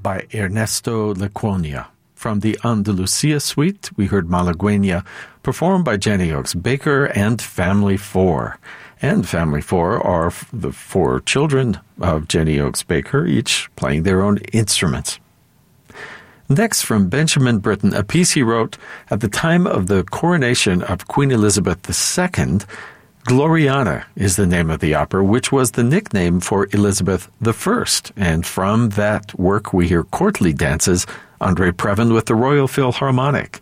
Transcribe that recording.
by Ernesto Lecuona. From the Andalusia suite, we heard Malagueña, performed by Jenny Oakes Baker and Family Four. And Family Four are the four children of Jenny Oakes Baker, each playing their own instruments. Next, from Benjamin Britten, a piece he wrote at the time of the coronation of Queen Elizabeth II. Gloriana is the name of the opera, which was the nickname for Elizabeth I. And from that work we hear courtly dances, Andre Previn with the Royal Philharmonic.